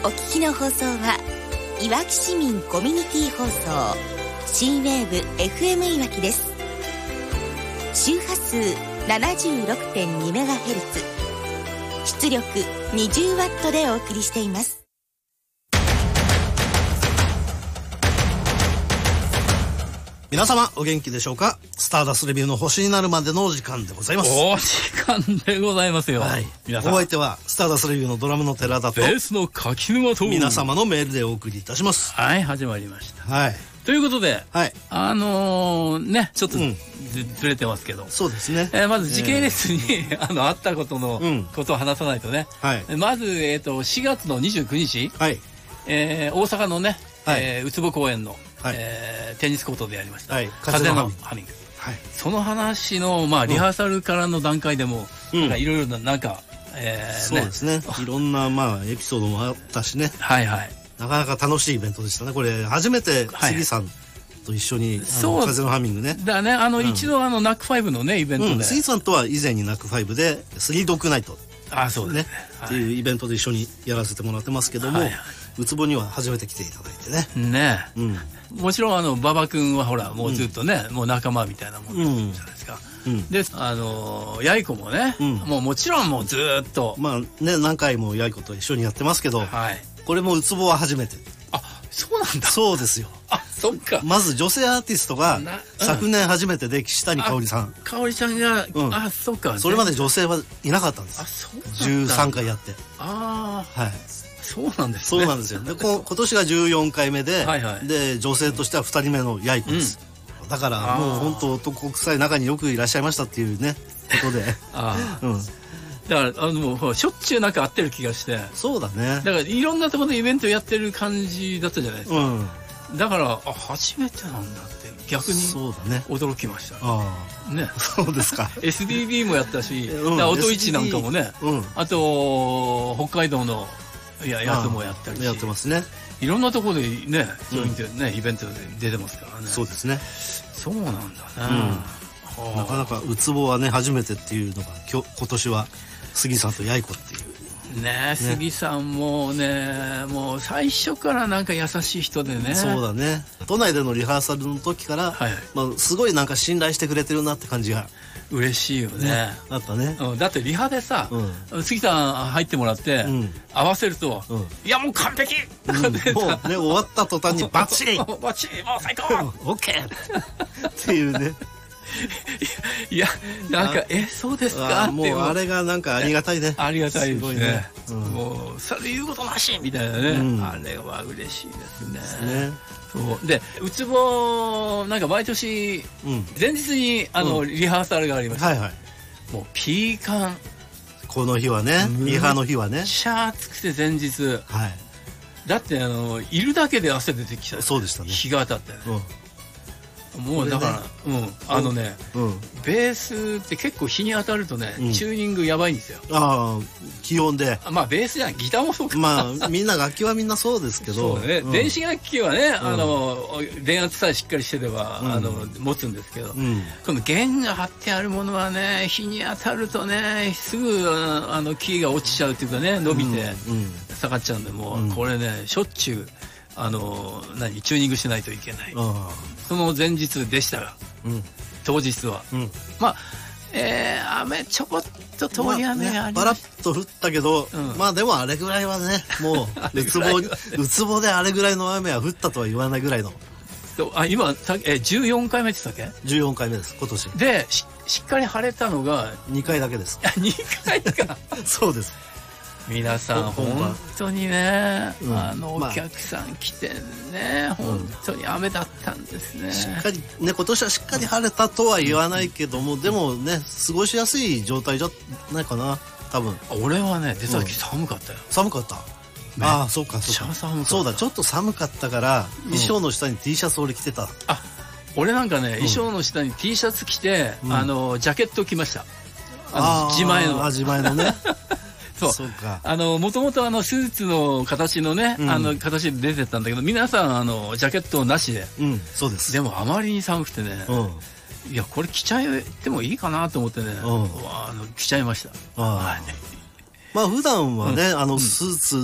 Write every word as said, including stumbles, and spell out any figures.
お聞きの放送はいわき市民コミュニティ放送新ウェーブ エフエム いわきです。周波数 ななじゅうろくてんにメガヘルツ、 出力 にじゅうワット でお送りしています。 皆様お元気でしょうか。スターダストレビューの星になるまでのお時間でございます。 お時間でございますよ、はい、皆さん。 お相手はスターダストレビューのドラムの寺田とベースの柿沼と皆様のメールでお送りいたします。 はい、始まりました。 はい、 ということで、はい、あのー、ねちょっと、うん、ずれてますけど、 そうですね、 えー、まず時系列に、えー、あのあったことの、うん、ことを話さないとね、はい、まず、えー、としがつのにじゅうくにち、はい、えー、大阪のね、はい、えー、ウツボ公園のはい、えー、テニスコートでやりました、はい、風のハミング、はい、その話の、まあ、リハーサルからの段階でもいろいろななんか、えー、 そうですね、いろんな、まあ、エピソードもあったしね、はいはい、なかなか楽しいイベントでしたね。これ初めて杉さんと一緒に、はい、風のハミングねだね、あの、うん、一度あのナックファイブのねイベントで、うん、 杉さんとは以前にナックファイブでスリードッグナイト、 あ、そうですね、 はい、っていうイベントで一緒にやらせてもらってますけども、はいはい、ウツボには初めて来ていただいてね。 ねえ、うん、もちろんあの馬場君はほらもうずっとね、うん、もう仲間みたいなもんじゃないですか、うん、であのやいこもね、うん、もうもちろんもうずっとまあね何回もやいこと一緒にやってますけど、はい、これもウツボは初めて。 あ、そうなんだ。 そうですよ。 あ、そっか。 まず女性アーティストが昨年初めてで岸谷香織さん、 香織ちゃんが、うん、あ、そっか、ね、 それまで女性はいなかったんです。あ、そうなんだ。じゅうさんかいやって、 ああ、はい、そうなんですね。 そうなんですよ。でこ今年がじゅうよんかいめで、はいはい、で女性としてはふたりめのやいこです、うん、だからもう本当男臭い中によくいらっしゃいましたっていうねことであ、うん、 だからあのもうしょっちゅうなんか会ってる気がして。 そうだね。 だからいろんなところでイベントやってる感じだったじゃないですか、うん、だからあ初めてなんだって逆に驚きましたね。あね、 そうですか。 エスディービー もやったし、うん、音市なんかもね、うん、あと北海道のいややつもやったりし、 やってますね。いろんなところでね、そういうね、うん、イベントで出てますからね。 そうですね。 そうなんだね、 うん、なかなかウツボはね初めてっていうのが今日今年は杉さんとやいこっていうね、ね、杉さんもねもう最初からなんか優しい人でね。 そうだね。都内でのリハーサルの時から、はい、まあ、すごいなんか信頼してくれてるなって感じが嬉しいよね。ね、 あったね、 うん、だってリハでさ、うん、杉さん入ってもらって、うん、合わせると、うん、いやもう完璧、うん、もうね終わった途端にバッチリバッチリもう最高オッケーっていうねいやなんかえそうですかってもうあれがなんかありがたいね。 ありがたいですね、うん、もうそれ言うことなしみたいなね、うん、あれは嬉しいですね。ですね。そうでウツボなんか毎年、うん、前日にあの、うん、リハーサルがありました、はいはい、もうピーカンこの日はね、リハの日はねシャー暑くて前日、はい、だってあのいるだけで汗出てきた。 そうでしたね。 日が当たってね、うんもうだから、ね、うん、あのね、うん、ベースって結構日に当たるとね、うん、チューニングやばいんですよ。 ああ、気温で。 まあベースじゃん、ギターもそうか。 まあみんな楽器はみんなそうですけど。 そうね、うん、電子楽器はね、あの、うん、電圧さえしっかりしてれば、うん、あの持つんですけど、うん、この弦が張ってあるものはね、日に当たるとね、すぐあのキーが落ちちゃうっていうかね、伸びて下がっちゃうんで、もう、うん、これね、しょっちゅうあの何チューニングしないといけない。その前日でしたが、うん、当日は、うん、まあ、えー、雨ちょこっと通り雨ありました、まあね、バラッと降ったけど、うん、まあでもあれぐらいはねもううつぼうつぼであれぐらいの雨は降ったとは言わないぐらいの。 あ今えじゅうよんかいめって言ったっけ。 じゅうよんかいめです今年で し, しっかり晴れたのがにかいだけです。 にかいかそうです。 皆さん本当にね、うん、あのお客さん来てね、まあ、本当に雨だったんですね、うん、 しっかりね今年はしっかり晴れたとは言わないけども、うん、でもね過ごしやすい状態じゃないかな多分。 俺はね出た時寒かったよ、 うん、寒かった。ああそうかそうかそうだちょっと寒かったから、うん、衣装の下に T シャツ俺着てた。 あ俺なんかね、うん、衣装の下に T シャツ着て、うん、あのジャケット着ました。あの自前のあ自前のねそうそうか。あのもともとあのスーツの形のね、うん、あの形で出てたんだけど皆さんあのジャケットなしで、 うん、そうです。 でもあまりに寒くてね、うん、いやこれ着ちゃってもいいかなと思ってね、うん、あの着ちゃいました。あ、はい、 まあ普段はね、うん、あのスーツ